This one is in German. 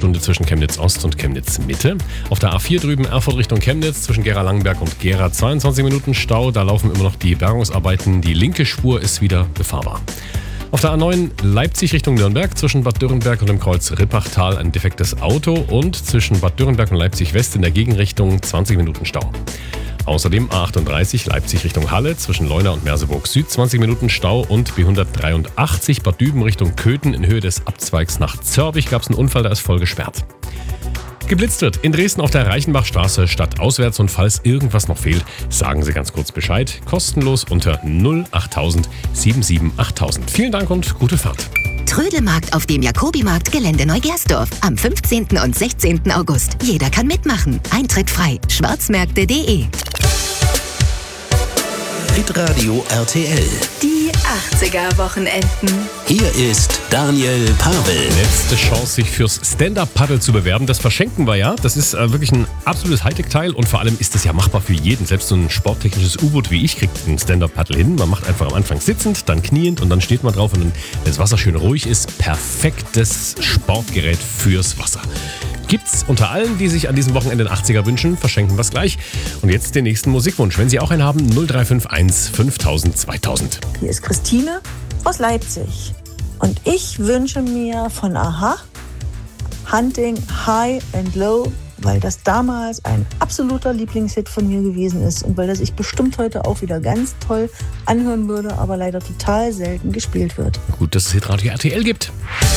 Stunde zwischen Chemnitz Ost und Chemnitz Mitte. Auf der A4 drüben Erfurt Richtung Chemnitz zwischen Gera-Langenberg und Gera 22 Minuten Stau. Da laufen immer noch die Bergungsarbeiten. Die linke Spur ist wieder befahrbar. Auf der A9 Leipzig Richtung Nürnberg zwischen Bad Dürrenberg und dem Kreuz Rippachtal ein defektes Auto und zwischen Bad Dürrenberg und Leipzig West in der Gegenrichtung 20 Minuten Stau. Außerdem A38 Leipzig Richtung Halle zwischen Leuna und Merseburg Süd 20 Minuten Stau und B183 Bad Düben Richtung Köthen in Höhe des Abzweigs nach Zörbich gab es einen Unfall, da ist voll gesperrt. Geblitzt wird in Dresden auf der Reichenbachstraße stadtauswärts und falls irgendwas noch fehlt, sagen Sie ganz kurz Bescheid. Kostenlos unter 08000 77 8000. Vielen Dank und gute Fahrt. Trödelmarkt auf dem Jakobimarkt Gelände Neugersdorf am 15. und 16. August. Jeder kann mitmachen. Eintritt frei. Schwarzmärkte.de. Hitradio RTL. Die 80er-Wochenenden. Hier ist Daniel Pavel. Letzte Chance, sich fürs Stand-Up-Paddle zu bewerben. Das verschenken wir ja. Das ist wirklich ein absolutes Hightech-Teil und vor allem ist das ja machbar für jeden. Selbst so ein sporttechnisches U-Boot wie ich kriegt ein Stand-Up-Paddle hin. Man macht einfach am Anfang sitzend, dann kniend und dann steht man drauf und dann, wenn das Wasser schön ruhig ist, perfektes Sportgerät fürs Wasser. Gibt's unter allen, die sich an diesem Wochenende den 80er wünschen, verschenken wir es gleich. Und jetzt den nächsten Musikwunsch. Wenn Sie auch einen haben, 0351 5000 2000. Hier ist Christine aus Leipzig. Und ich wünsche mir von Aha Hunting High and Low, weil das damals ein absoluter Lieblingshit von mir gewesen ist und weil das ich bestimmt heute auch wieder ganz toll anhören würde, aber leider total selten gespielt wird. Gut, dass es Hitradio RTL gibt.